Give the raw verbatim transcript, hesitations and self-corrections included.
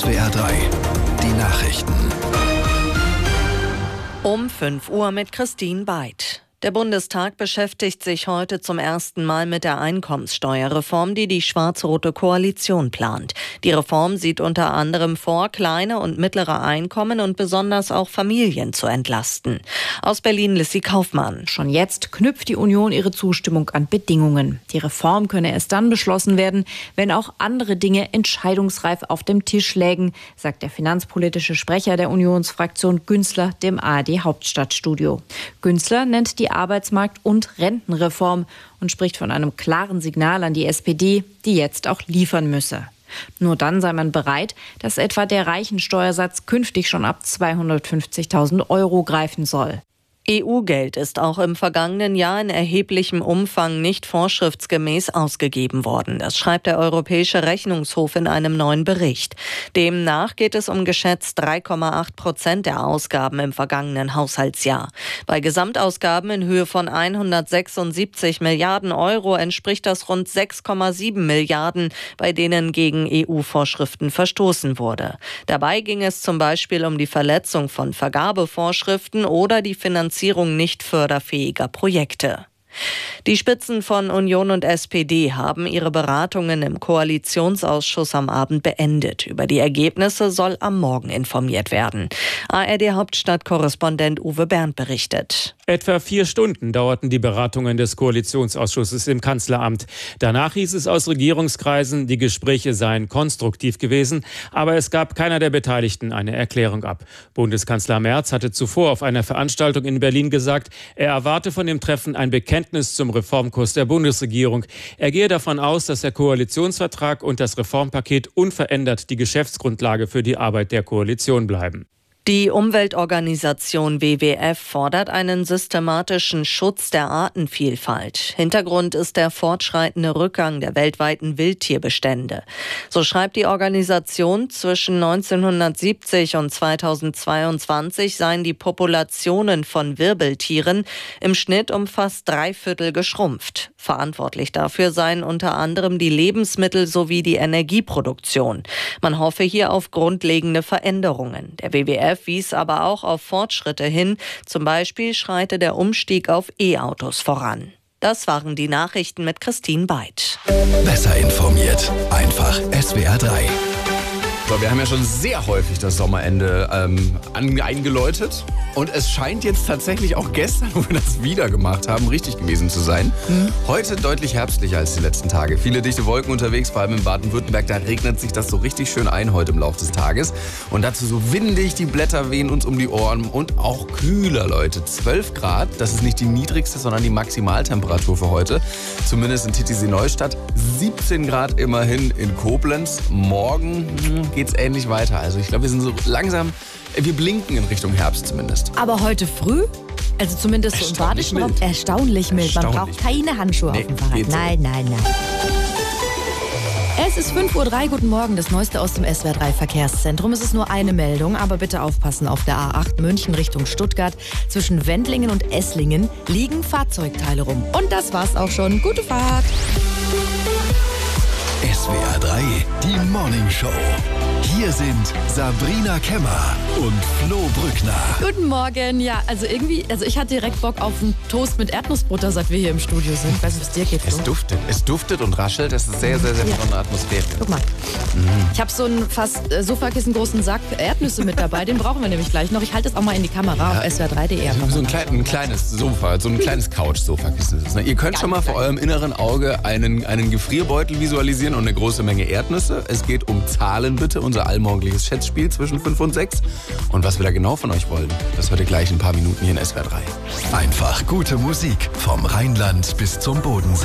S W R drei, die Nachrichten. Um fünf Uhr mit Christine Beid. Der Bundestag beschäftigt sich heute zum ersten Mal mit der Einkommenssteuerreform, die die schwarz-rote Koalition plant. Die Reform sieht unter anderem vor, kleine und mittlere Einkommen und besonders auch Familien zu entlasten. Aus Berlin Lissy Kaufmann. Schon jetzt knüpft die Union ihre Zustimmung an Bedingungen. Die Reform könne erst dann beschlossen werden, wenn auch andere Dinge entscheidungsreif auf dem Tisch lägen, sagt der finanzpolitische Sprecher der Unionsfraktion Günzler dem A R D-Hauptstadtstudio. Günzler nennt die Arbeitsmarkt- und Rentenreform und spricht von einem klaren Signal an die S P D, die jetzt auch liefern müsse. Nur dann sei man bereit, dass etwa der Reichensteuersatz künftig schon ab zweihundertfünfzigtausend Euro greifen soll. E U-Geld ist auch im vergangenen Jahr in erheblichem Umfang nicht vorschriftsgemäß ausgegeben worden. Das schreibt der Europäische Rechnungshof in einem neuen Bericht. Demnach geht es um geschätzt drei Komma acht Prozent der Ausgaben im vergangenen Haushaltsjahr. Bei Gesamtausgaben in Höhe von hundertsechsundsiebzig Milliarden Euro entspricht das rund sechs Komma sieben Milliarden, bei denen gegen E U-Vorschriften verstoßen wurde. Dabei ging es zum Beispiel um die Verletzung von Vergabevorschriften oder die Finanzierung nicht förderfähiger Projekte. Die Spitzen von Union und S P D haben ihre Beratungen im Koalitionsausschuss am Abend beendet. Über die Ergebnisse soll am Morgen informiert werden. A R D-Hauptstadtkorrespondent Uwe Bernd berichtet. Etwa vier Stunden dauerten die Beratungen des Koalitionsausschusses im Kanzleramt. Danach hieß es aus Regierungskreisen, die Gespräche seien konstruktiv gewesen, aber es gab keiner der Beteiligten eine Erklärung ab. Bundeskanzler Merz hatte zuvor auf einer Veranstaltung in Berlin gesagt, er erwarte von dem Treffen ein Bekenntnis zum Reformkurs der Bundesregierung. Er gehe davon aus, dass der Koalitionsvertrag und das Reformpaket unverändert die Geschäftsgrundlage für die Arbeit der Koalition bleiben. Die Umweltorganisation W W F fordert einen systematischen Schutz der Artenvielfalt. Hintergrund ist der fortschreitende Rückgang der weltweiten Wildtierbestände. So schreibt die Organisation, zwischen neunzehnhundertsiebzig und zweitausendzweiundzwanzig seien die Populationen von Wirbeltieren im Schnitt um fast drei Viertel geschrumpft. Verantwortlich dafür seien unter anderem die Lebensmittel sowie die Energieproduktion. Man hoffe hier auf grundlegende Veränderungen. Der W W F wies aber auch auf Fortschritte hin. Zum Beispiel schreite der Umstieg auf E-Autos voran. Das waren die Nachrichten mit Christine Beid. Besser informiert. Einfach S W R drei. So, wir haben ja schon sehr häufig das Sommerende ähm, an, eingeläutet. Und es scheint jetzt tatsächlich auch gestern, wo wir das wieder gemacht haben, richtig gewesen zu sein. Mhm. Heute deutlich herbstlicher als die letzten Tage. Viele dichte Wolken unterwegs, vor allem in Baden-Württemberg. Da regnet sich das so richtig schön ein heute im Laufe des Tages. Und dazu so windig, die Blätter wehen uns um die Ohren. Und auch kühler, Leute. zwölf Grad, das ist nicht die niedrigste, sondern die Maximaltemperatur für heute. Zumindest in Titisee-Neustadt. siebzehn Grad immerhin in Koblenz. Morgen hm, geht's ähnlich weiter. Also ich glaube, wir sind so langsam... Wir blinken in Richtung Herbst zumindest. Aber heute früh, also zumindest so im badischen Raum, erstaunlich mild. Man Erstaunlich braucht keine Handschuhe Nee, auf dem Fahrrad. geht so. Nein, nein, nein. Es ist fünf Uhr drei, guten Morgen, das Neueste aus dem S W R drei Verkehrszentrum. Es ist nur eine Meldung, aber bitte aufpassen, auf der A acht München Richtung Stuttgart zwischen Wendlingen und Esslingen liegen Fahrzeugteile rum. Und das war's auch schon. Gute Fahrt! S W R drei, die Morning Show. Hier sind Sabrina Kemmer und Flo Brückner. Guten Morgen. Ja, also irgendwie, also ich hatte direkt Bock auf einen Toast mit Erdnussbutter, seit wir hier im Studio sind. Ich weiß nicht, wie es dir geht, Flo. Es duftet. Es duftet und raschelt. Es ist sehr, sehr, sehr Ja. besondere Atmosphäre. Guck mal. Ich habe so einen fast äh, Sofakissen großen Sack Erdnüsse mit dabei. Den brauchen wir nämlich gleich noch. Ich halte es auch mal in die Kamera auf S W R drei punkt de. So ein, klein, ein kleines Sofa, so ein kleines Couch-Sofa-Kissen ist es, ne? Ihr könnt schon mal vor eurem inneren Auge einen, einen Gefrierbeutel visualisieren und eine große Menge Erdnüsse. Es geht um Zahlen bitte, unser allmorgendliches Schätzspiel zwischen fünf und sechs. Und was wir da genau von euch wollen, das hört ihr gleich in ein paar Minuten hier in S W R drei. Einfach gute Musik vom Rheinland bis zum Bodensee.